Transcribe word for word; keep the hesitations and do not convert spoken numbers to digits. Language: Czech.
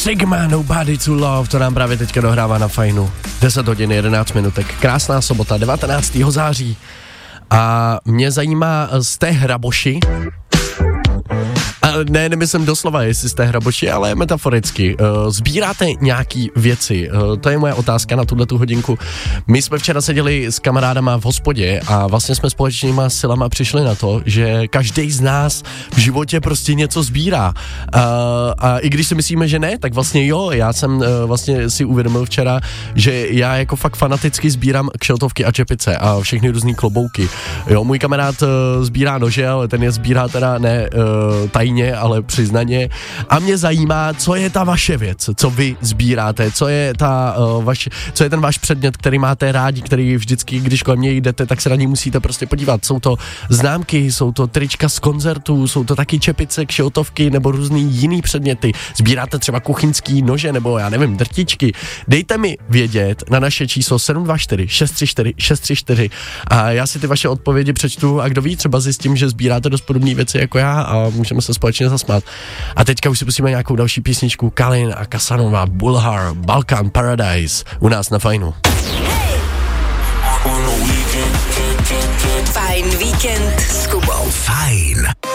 Sigma, Nobody to Love, to nám právě teďka dohrává na Fajnu. deset hodin jedenáct minutek, krásná sobota, devatenáctého září. A mě zajímá, jste hraboši? A ne, nemyslím doslova, jestli jste hraboši, ale metaforicky. Uh, sbíráte nějaký věci? Uh, to je moje otázka na tuhletu hodinku. My jsme včera seděli s kamarádama v hospodě a vlastně jsme společnýma silama přišli na to, že každý z nás v životě prostě něco sbírá. Uh, a i když si myslíme, že ne, tak vlastně jo, já jsem uh, vlastně si uvědomil včera, že já jako fakt fanaticky sbírám kšeltovky a čepice a všechny různý klobouky. Jo, můj kamarád uh, sbírá nože, ale ten je sbírá teda ne uh, tajně, ale přiznaně. A mě zajímá, co je ta vaše věc, co vy sbíráte, co je ta uh, vaš, co je ten váš předmět, který máte rádi, který vždycky, když kolem něj jdete, tak se na něj musíte prostě podívat. Jsou to známky, jsou to trička z koncertů, jsou to taky čepice, kšiltovky nebo různý jiný předměty. Sbíráte třeba kuchyňský nože nebo já nevím, drtičky. Dejte mi vědět na naše číslo sedm dva čtyři šest tři čtyři šest tři čtyři a já si ty vaše odpovědi přečtu a kdo ví, třeba zjistím, že sbíráte dost podobné věci jako já a můžeme se společně zasmát. A teďka už si pustíme nějakou další písničku. Kalin a Kasanova, Bulhar, Balkan Paradise u nás na Fajnu. Fajn víkend s Kubou. Fajn.